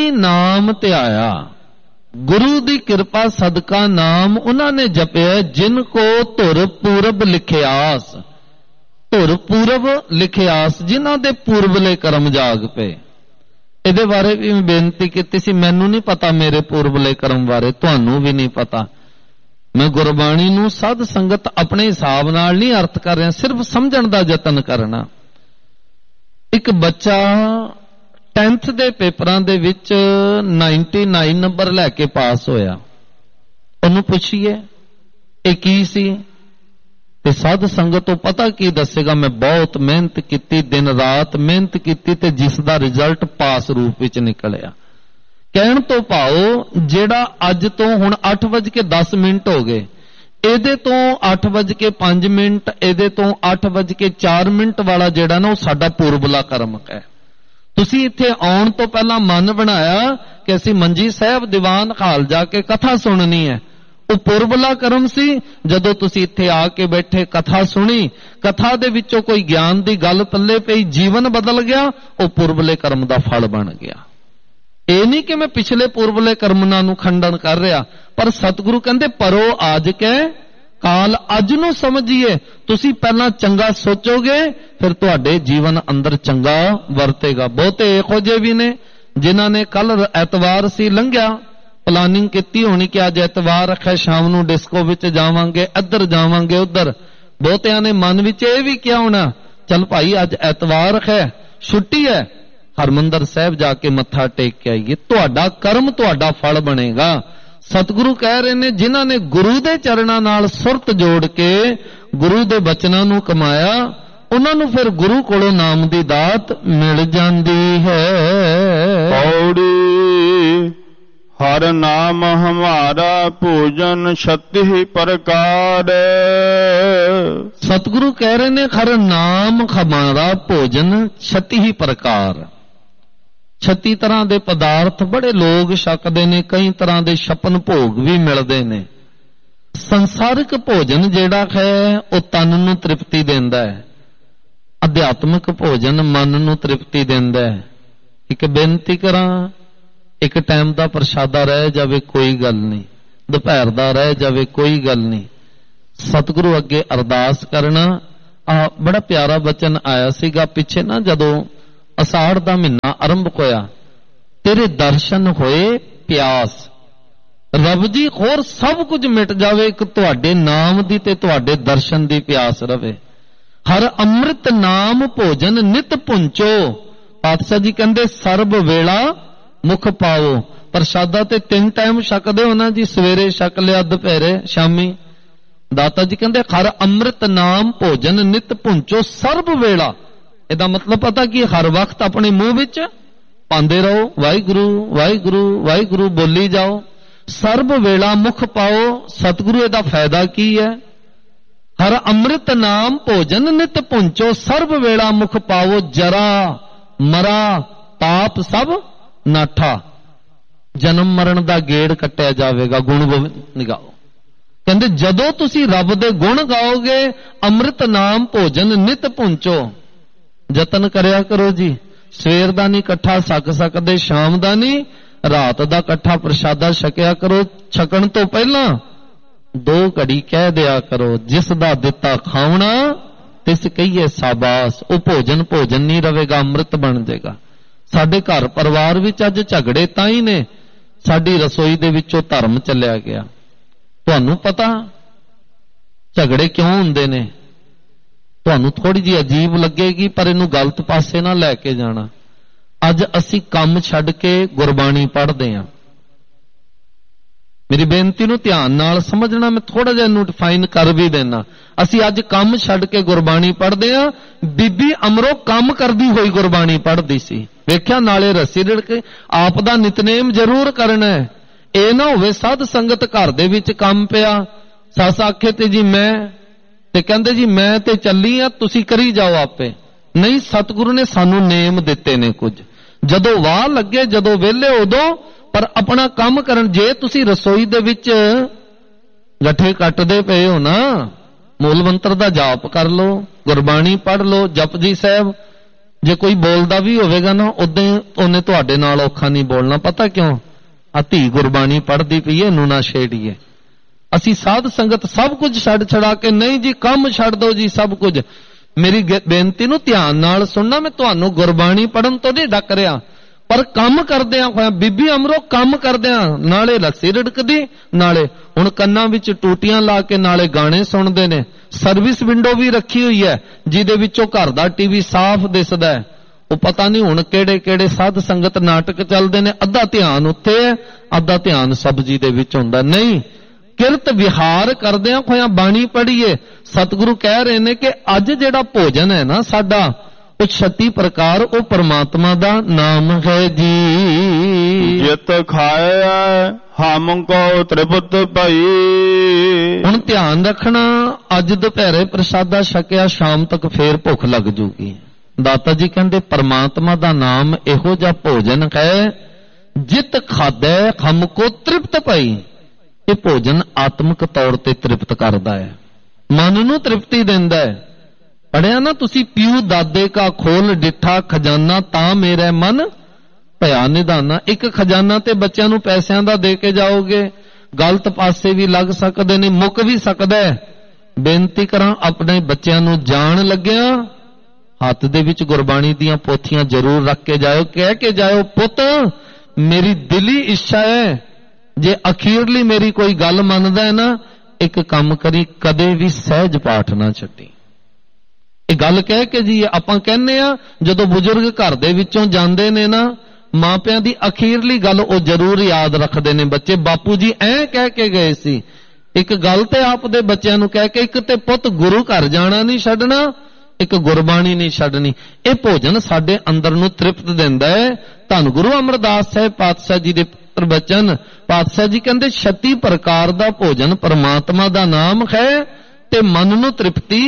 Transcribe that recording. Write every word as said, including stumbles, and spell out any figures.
नाम ध्याया, गुरु दी कृपा सदका नाम उन्होंने जपिया, जिनको धुर पूरब लिखे आस। धुर पूरब लिखे आस, जिन्हां दे पूर्वले कर्म जाग पे। इहदे बारे भी मैं बेनती की सी, मैनू नहीं पता मेरे पूर्वले कर्म बारे, तुहानू भी नहीं पता। मैं गुरबाणी नू साध संगत अपने हिसाब नाल नहीं अर्थ कर रहा, सिर्फ समझण दा यतन करना। एक बच्चा टेंथ दे पेपरां दे विच नाइनटी नाइन नंबर लैके पास होया, उन्होंने पुछिए ये की सी, ते साध संगत तो पता की दसेगा, मैं बहुत मेहनत की, दिन रात मेहनत की, ते जिसदा रिजल्ट पास रूप विच निकलिया। कहण तो भाओ जेड़ा अज तो हुण अठ बज के दस मिनट हो गए, ਇਹਦੇ ਤੋਂ ਅੱਠ ਵੱਜ ਕੇ ਪੰਜ ਮਿੰਟ, ਇਹਦੇ ਤੋਂ ਅੱਠ ਵੱਜ ਕੇ ਚਾਰ ਮਿੰਟ ਵਾਲਾ ਜਿਹੜਾ ਨਾ ਉਹ ਸਾਡਾ ਪੂਰਬਲਾ ਕਰਮ ਹੈ। ਤੁਸੀਂ ਇੱਥੇ ਆਉਣ ਤੋਂ ਪਹਿਲਾਂ ਮਨ ਬਣਾਇਆ ਕਿ ਅਸੀਂ ਮੰਜੀ ਸਾਹਿਬ ਦੀਵਾਨ ਹਾਲ ਜਾ ਕੇ ਕਥਾ ਸੁਣਨੀ ਹੈ, ਉਹ ਪੂਰਬਲਾ ਕਰਮ ਸੀ। ਜਦੋਂ ਤੁਸੀਂ ਇੱਥੇ ਆ ਕੇ ਬੈਠੇ ਕਥਾ ਸੁਣੀ, ਕਥਾ ਦੇ ਵਿੱਚੋਂ ਕੋਈ ਗਿਆਨ ਦੀ ਗੱਲ ਪੱਲੇ ਪਈ, ਜੀਵਨ ਬਦਲ ਗਿਆ, ਉਹ ਪੂਰਬਲੇ ਕਰਮ ਦਾ ਫਲ ਬਣ ਗਿਆ। ਇਹ ਨਹੀਂ ਕਿ ਮੈਂ ਪਿਛਲੇ ਪੂਰਬਲੇ ਕਰਮਾਂ ਨੂੰ ਖੰਡਨ ਕਰ ਰਿਹਾ, ਪਰ ਸਤਿਗੁਰੂ ਕਹਿੰਦੇ ਪਰੋ ਆਜ ਕੇ ਕਾਲ, ਅੱਜ ਨੂੰ ਸਮਝੀਏ। ਤੁਸੀਂ ਪਹਿਲਾਂ ਚੰਗਾ ਸੋਚੋਗੇ, ਫਿਰ ਤੁਹਾਡੇ ਜੀਵਨ ਅੰਦਰ ਚੰਗਾ ਵਰਤੇਗਾ। ਬਹੁਤੇ ਇਹੋ ਜਿਹੇ ਵੀ ਨੇ ਜਿਨ੍ਹਾਂ ਨੇ ਕੱਲ ਐਤਵਾਰ ਸੀ ਲੰਘਿਆ, ਪਲਾਨਿੰਗ ਕੀਤੀ ਹੋਣੀ ਕਿ ਅੱਜ ਐਤਵਾਰ ਰੱਖਿਆ, ਸ਼ਾਮ ਨੂੰ ਡਿਸਕੋ ਵਿੱਚ ਜਾਵਾਂਗੇ, ਇੱਧਰ ਜਾਵਾਂਗੇ, ਉੱਧਰ। ਬਹੁਤਿਆਂ ਨੇ ਮਨ ਵਿੱਚ ਇਹ ਵੀ ਕਿਹਾ ਹੋਣਾ, ਚੱਲ ਭਾਈ ਅੱਜ ਐਤਵਾਰ ਰੱਖਿਆ, ਛੁੱਟੀ ਹੈ, ਹਰਮੰਦਰ ਸਾਹਿਬ ਜਾ ਕੇ ਮੱਥਾ ਟੇਕ ਕੇ ਆਈਏ। ਤੁਹਾਡਾ ਕਰਮ ਤੁਹਾਡਾ ਫਲ ਬਣੇਗਾ। ਸਤਿਗੁਰੂ ਕਹਿ ਰਹੇ ਨੇ, ਜਿਨ੍ਹਾਂ ਨੇ ਗੁਰੂ ਦੇ ਚਰਨਾਂ ਨਾਲ ਸੁਰਤ ਜੋੜ ਕੇ ਗੁਰੂ ਦੇ ਬਚਨਾਂ ਨੂੰ ਕਮਾਇਆ, ਉਹਨਾਂ ਨੂੰ ਫਿਰ ਗੁਰੂ ਕੋਲੋਂ ਨਾਮ ਦੀ ਦਾਤ ਮਿਲ ਜਾਂਦੀ ਹੈ। ਪੌੜੀ ਹਰ ਨਾਮ ਹਮਾਰਾ ਭੋਜਨ ਛੱਤੀ ਪ੍ਰਕਾਰ। ਸਤਿਗੁਰੂ ਕਹਿ ਰਹੇ ਨੇ, ਹਰ ਨਾਮ ਹਮਾਰਾ ਭੋਜਨ ਛੱਤੀ ਪ੍ਰਕਾਰ। ਛੱਤੀ ਤਰ੍ਹਾਂ ਦੇ ਪਦਾਰਥ ਬੜੇ ਲੋਕ ਛਕਦੇ ਨੇ, ਕਈ ਤਰ੍ਹਾਂ ਦੇ ਛਪਨ ਭੋਗ ਵੀ ਮਿਲਦੇ ਨੇ। ਸੰਸਾਰਿਕ ਭੋਜਨ ਜਿਹੜਾ ਹੈ ਉਹ ਤਨ ਨੂੰ ਤ੍ਰਿਪਤੀ ਦਿੰਦਾ ਹੈ, ਅਧਿਆਤਮਿਕ ਭੋਜਨ ਮਨ ਨੂੰ ਤ੍ਰਿਪਤੀ ਦਿੰਦਾ ਹੈ। ਇੱਕ ਬੇਨਤੀ ਕਰਾਂ, ਇੱਕ ਟਾਈਮ ਦਾ ਪ੍ਰਸ਼ਾਦਾ ਰਹਿ ਜਾਵੇ ਕੋਈ ਗੱਲ ਨਹੀਂ, ਦੁਪਹਿਰ ਦਾ ਰਹਿ ਜਾਵੇ ਕੋਈ ਗੱਲ ਨਹੀਂ, ਸਤਿਗੁਰੂ ਅੱਗੇ ਅਰਦਾਸ ਕਰਨਾ। ਆ ਬੜਾ ਪਿਆਰਾ ਬਚਨ ਆਇਆ ਸੀਗਾ ਪਿੱਛੇ ਨਾ, ਜਦੋਂ ਅਸਾੜ ਦਾ ਮਹੀਨਾ ਆਰੰਭ ਹੋਇਆ, ਤੇਰੇ ਦਰਸ਼ਨ ਹੋਏ ਪਿਆਸ। ਰੱਬ ਜੀ ਹੋਰ ਸਭ ਕੁਝ ਮਿਟ ਜਾਵੇ, ਇੱਕ ਤੁਹਾਡੇ ਨਾਮ ਦੀ ਤੇ ਤੁਹਾਡੇ ਦਰਸ਼ਨ ਦੀ ਪਿਆਸ ਰਵੇ। ਹਰ ਅੰਮ੍ਰਿਤ ਨਾਮ ਭੋਜਨ ਨਿਤ ਪੁੰਚੋ। ਪਾਤਸ਼ਾਹ ਜੀ ਕਹਿੰਦੇ ਸਰਬ ਵੇਲਾ ਮੁਖ ਪਾਓ। ਪ੍ਰਸ਼ਾਦਾ ਤੇ ਤਿੰਨ ਟਾਈਮ ਛਕਦੇ ਹੋ ਨਾ ਜੀ, ਸਵੇਰੇ ਛਕ ਲਿਆ, ਦੁਪਹਿਰੇ, ਸ਼ਾਮੀ। ਦਾਤਾ ਜੀ ਕਹਿੰਦੇ ਹਰ ਅੰਮ੍ਰਿਤ ਨਾਮ ਭੋਜਨ ਨਿਤ ਪੁੰਚੋ ਸਰਬ ਵੇਲਾ। ਇਹਦਾ ਮਤਲਬ ਪਤਾ ਕੀ, ਹਰ ਵਕਤ ਆਪਣੇ ਮੂੰਹ ਵਿੱਚ ਪਾਉਂਦੇ ਰਹੋ, ਵਾਹਿਗੁਰੂ ਵਾਹਿਗੁਰੂ ਵਾਹਿਗੁਰੂ ਬੋਲੀ ਜਾਓ। ਸਰਬ ਵੇਲਾ ਮੁਖ ਪਾਓ। ਸਤਿਗੁਰੂ ਇਹਦਾ ਫਾਇਦਾ ਕੀ ਹੈ? ਹਰ ਅੰਮ੍ਰਿਤ ਨਾਮ ਭੋਜਨ ਨਿਤ ਪੁੰਚੋ ਸਰਬ ਵੇਲਾ ਮੁਖ ਪਾਓ। ਜਰਾ ਮਰਾ ਪਾਪ ਸਭ ਨਾਠਾ। ਜਨਮ ਮਰਨ ਦਾ ਗੇੜ ਕੱਟਿਆ ਜਾਵੇਗਾ, ਗੁਣ ਗੋਬਿੰਦ ਗਾਓ। ਕਹਿੰਦੇ ਜਦੋਂ ਤੁਸੀਂ ਰੱਬ ਦੇ ਗੁਣ ਗਾਓਗੇ, ਅੰਮ੍ਰਿਤ ਨਾਮ ਭੋਜਨ ਨਿਤ ਪੁੰਚੋ। ਯਤਨ ਕਰਿਆ ਕਰੋ ਜੀ, ਸਵੇਰ ਦਾ ਨਹੀਂ ਇਕੱਠਾ ਛਕ ਸਕਦੇ, ਸ਼ਾਮ ਦਾ ਨਹੀਂ, ਰਾਤ ਦਾ ਇਕੱਠਾ ਪ੍ਰਸ਼ਾਦਾ ਛਕਿਆ ਕਰੋ। ਛਕਣ ਤੋਂ ਪਹਿਲਾਂ ਦੋ ਘੜੀ ਕਹਿ ਦਿਆ ਕਰੋ, ਜਿਸ ਦਾ ਦਿੱਤਾ ਖਾਵਣਾ ਤਿਸ ਕਹੀਏ ਸਾਬਾਸ। ਉਹ ਭੋਜਨ ਭੋਜਨ ਨਹੀਂ ਰਹੇਗਾ, ਅੰਮ੍ਰਿਤ ਬਣ ਜਾਏਗਾ। ਸਾਡੇ ਘਰ ਪਰਿਵਾਰ ਵਿੱਚ ਅੱਜ ਝਗੜੇ ਤਾਂ ਹੀ ਨੇ, ਸਾਡੀ ਰਸੋਈ ਦੇ ਵਿੱਚੋਂ ਧਰਮ ਚੱਲਿਆ ਗਿਆ। ਤੁਹਾਨੂੰ ਪਤਾ ਝਗੜੇ ਕਿਉਂ ਹੁੰਦੇ ਨੇ? ਤੁਹਾਨੂੰ ਥੋੜੀ ਜਿਹੀ ਅਜੀਬ ਲੱਗੇਗੀ, ਪਰ ਇਹਨੂੰ ਗਲਤ ਪਾਸੇ ਨਾ ਲੈ ਕੇ ਜਾਣਾ। ਅੱਜ ਅਸੀਂ ਕੰਮ ਛੱਡ ਕੇ ਗੁਰਬਾਣੀ ਪੜ੍ਹਦੇ ਹਾਂ। ਮੇਰੀ ਬੇਨਤੀ ਨੂੰ ਧਿਆਨ ਨਾਲ ਸਮਝਣਾ, ਮੈਂ ਥੋੜਾ ਜਿਹਾ ਇਹਨੂੰ ਡਿਫਾਈਨ ਕਰ ਵੀ ਦੇਣਾ। ਅਸੀਂ ਅੱਜ ਕੰਮ ਛੱਡ ਕੇ ਗੁਰਬਾਣੀ ਪੜ੍ਹਦੇ ਹਾਂ। ਬੀਬੀ ਅਮਰੋ ਕੰਮ ਕਰਦੀ ਹੋਈ ਗੁਰਬਾਣੀ ਪੜ੍ਹਦੀ ਸੀ, ਵੇਖਿਆ, ਨਾਲੇ ਰੱਸੀ ਰੜ ਕੇ। ਆਪ ਦਾ ਨਿਤਨੇਮ ਜ਼ਰੂਰ ਕਰਨਾ ਹੈ। ਇਹ ਨਾ ਹੋਵੇ ਸਾਧ ਸੰਗਤ ਘਰ ਦੇ ਵਿੱਚ ਕੰਮ ਪਿਆ, ਸੱਸ ਆਖੇ ਤੇ ਜੀ ਮੈਂ, ਤੇ ਕਹਿੰਦੇ ਜੀ ਮੈਂ ਤੇ ਚੱਲੀ ਆ, ਤੁਸੀਂ ਕਰੀ ਜਾਓ ਆਪੇ। ਨਹੀਂ, ਸਤਿਗੁਰੂ ਨੇ ਸਾਨੂੰ ਨੇਮ ਦਿੱਤੇ ਨੇ ਕੁਝ। ਜਦੋਂ ਵਾਹ ਲੱਗੇ, ਜਦੋਂ ਵਿਹਲੇ ਉਦੋਂ, ਪਰ ਆਪਣਾ ਕੰਮ ਕਰਨ। ਜੇ ਤੁਸੀਂ ਰਸੋਈ ਦੇ ਵਿੱਚ ਗੱਠੇ ਕੱਟਦੇ ਪਏ ਹੋ ਨਾ, ਮੂਲ ਮੰਤਰ ਦਾ ਜਾਪ ਕਰ ਲਓ, ਗੁਰਬਾਣੀ ਪੜ੍ਹ ਲਓ, ਜਪਜੀ ਸਾਹਿਬ, ਜੇ ਕੋਈ ਬੋਲਦਾ ਵੀ ਹੋਵੇਗਾ ਨਾ ਉਦਾਂ ਉਹਨੇ ਤੁਹਾਡੇ ਨਾਲ ਔਖਾ ਨਹੀਂ ਬੋਲਣਾ। ਪਤਾ ਕਿਉਂ? ਆ ਧੀ ਗੁਰਬਾਣੀ ਪੜ੍ਹਦੀ ਪਈ ਹੈ, ਇਹਨੂੰ ਨਾ ਛੇੜੀਏ। ਅਸੀਂ ਸਾਧ ਸੰਗਤ ਸਭ ਕੁਝ ਛੱਡ ਛੜਾ ਕੇ, ਨਹੀਂ ਜੀ ਕੰਮ ਛੱਡ ਦਿਓ ਜੀ ਸਭ ਕੁਝ। ਮੇਰੀ ਬੇਨਤੀ ਨੂੰ ਧਿਆਨ ਨਾਲ ਸੁਣਨਾ। ਮੈਂ ਤੁਹਾਨੂੰ ਗੁਰਬਾਣੀ ਪੜ੍ਹਨ ਤੋਂ ਨਹੀਂ ਡੱਕ ਰਿਹਾ, ਪਰ ਕੰਮ ਕਰਦਿਆਂ ਹੋਇਆ ਬੀਬੀ ਅਮਰੋ ਕੰਮ ਕਰਦਿਆਂ ਨਾਲੇ ਲੱਸੀ ਰਿੜਕਦੀ, ਨਾਲੇ ਹੁਣ ਕੰਨਾਂ ਵਿੱਚ ਟੂਟੀਆਂ ਲਾ ਕੇ ਨਾਲੇ ਗਾਣੇ ਸੁਣਦੇ ਨੇ। ਸਰਵਿਸ ਵਿੰਡੋ ਵੀ ਰੱਖੀ ਹੋਈ ਹੈ ਜਿਹਦੇ ਵਿੱਚੋਂ ਘਰ ਦਾ ਟੀਵੀ ਸਾਫ਼ ਦਿਸਦਾ ਹੈ। ਉਹ ਪਤਾ ਨਹੀਂ ਹੁਣ ਕਿਹੜੇ ਕਿਹੜੇ ਸਾਧ ਸੰਗਤ ਨਾਟਕ ਚੱਲਦੇ ਨੇ, ਅੱਧਾ ਧਿਆਨ ਉੱਤੇ ਹੈ, ਅੱਧਾ ਧਿਆਨ ਸਬਜ਼ੀ ਦੇ ਵਿੱਚ ਹੁੰਦਾ। ਨਹੀਂ, ਕਿਰਤ ਵਿਹਾਰ ਕਰਦਿਆਂ ਹੋਇਆਂ ਬਾਣੀ ਪੜ੍ਹੀਏ। ਸਤਿਗੁਰੂ ਕਹਿ ਰਹੇ ਨੇ ਕਿ ਅੱਜ ਜਿਹੜਾ ਭੋਜਨ ਹੈ ਨਾ ਸਾਡਾ, ਉਹ ਛੱਤੀ ਪ੍ਰਕਾਰ ਉਹ ਪਰਮਾਤਮਾ ਦਾ ਨਾਮ ਹੈ ਜੀ। ਜਿਤ ਖਾਇਆ ਹਮ ਕੋ ਤ੍ਰਿਪਤ ਭਈ। ਹੁਣ ਧਿਆਨ ਰੱਖਣਾ, ਅੱਜ ਦੁਪਹਿਰੇ ਪ੍ਰਸ਼ਾਦਾ ਛਕਿਆ, ਸ਼ਾਮ ਤੱਕ ਫੇਰ ਭੁੱਖ ਲੱਗ ਜੂਗੀ। ਦਾਤਾ ਜੀ ਕਹਿੰਦੇ ਪਰਮਾਤਮਾ ਦਾ ਨਾਮ ਇਹੋ ਜਿਹਾ ਭੋਜਨ ਹੈ ਜਿਤ ਖਾਧੈ ਹਮ ਕੋ ਤ੍ਰਿਪਤ ਭਈ। ਇਹ ਭੋਜਨ ਆਤਮਿਕ ਤੌਰ ਤੇ ਤ੍ਰਿਪਤ ਕਰਦਾ ਹੈ, ਮਨ ਨੂੰ ਤ੍ਰਿਪਤੀ ਦਿੰਦਾ ਹੈ। ਪੜਿਆ ਨਾ ਤੁਸੀਂ, ਪਿਉ ਦਾਦੇ ਕਾ ਖੋਲ ਡਿੱਠਾ ਖਜ਼ਾਨਾ ਤਾਂ ਮੇਰਾ ਮਨ ਭਇਆ ਨਿਧਾਨਾ। ਇੱਕ ਖਜ਼ਾਨਾ ਤੇ ਬੱਚਿਆਂ ਨੂੰ ਪੈਸਿਆਂ ਦਾ ਦੇ ਕੇ ਜਾਓਗੇ, ਗਲਤ ਪਾਸੇ ਵੀ ਲੱਗ ਸਕਦੇ ਨੇ, ਮੁੱਕ ਵੀ ਸਕਦਾ ਹੈ। ਬੇਨਤੀ ਕਰਾਂ ਆਪਣੇ ਬੱਚਿਆਂ ਨੂੰ ਜਾਣ ਲੱਗਿਆ ਹੱਥ ਦੇ ਵਿੱਚ ਗੁਰਬਾਣੀ ਦੀਆਂ ਪੋਥੀਆਂ ਜ਼ਰੂਰ ਰੱਖ ਕੇ ਜਾਇਓ। ਕਹਿ ਕੇ ਜਾਇਓ, ਪੁੱਤ ਮੇਰੀ ਦਿਲੀ ਇੱਛਾ ਹੈ, ਜੇ ਅਖੀਰਲੀ ਮੇਰੀ ਕੋਈ ਗੱਲ ਮੰਨਦਾ ਹੈ ਨਾ, ਇੱਕ ਕੰਮ ਕਰੀ, ਕਦੇ ਵੀ ਸਹਿਜ ਪਾਠ ਨਾ ਛੱਡੀ। ਇਹ ਗੱਲ ਕਹਿ ਕੇ ਜੀ ਆਪਾਂ ਕਹਿੰਦੇ ਆ, ਜਦੋਂ ਬਜ਼ੁਰਗ ਘਰ ਦੇ ਵਿੱਚੋਂ ਜਾਂਦੇ ਨੇ ਨਾ, ਮਾਪਿਆਂ ਦੀ ਅਖੀਰਲੀ ਗੱਲ ਉਹ ਜ਼ਰੂਰ ਯਾਦ ਰੱਖਦੇ ਨੇ ਬੱਚੇ। ਬਾਪੂ ਜੀ ਐਂ ਕਹਿ ਕੇ ਗਏ ਸੀ। ਇੱਕ ਗੱਲ ਤੇ ਆਪ ਦੇ ਬੱਚਿਆਂ ਨੂੰ ਕਹਿ ਕੇ, ਇੱਕ ਤੇ ਪੁੱਤ ਗੁਰੂ ਘਰ ਜਾਣਾ ਨਹੀਂ ਛੱਡਣਾ, ਇੱਕ ਗੁਰਬਾਣੀ ਨਹੀਂ ਛੱਡਣੀ। ਇਹ ਭੋਜਨ ਸਾਡੇ ਅੰਦਰ ਨੂੰ ਤ੍ਰਿਪਤ ਦਿੰਦਾ ਹੈ। ਧੰਨ ਗੁਰੂ ਅਮਰਦਾਸ ਸਾਹਿਬ ਪਾਤਸ਼ਾਹ ਜੀ ਦੇ ਪ੍ਰਵਚਨ, ਪਾਤਸ਼ਾਹ ਜੀ ਕਹਿੰਦੇ ਛੱਤੀ ਪ੍ਰਕਾਰ ਦਾ ਭੋਜਨ ਪਰਮਾਤਮਾ ਦਾ ਨਾਮ ਹੈ ਤੇ ਮਨ ਨੂੰ ਤ੍ਰਿਪਤੀ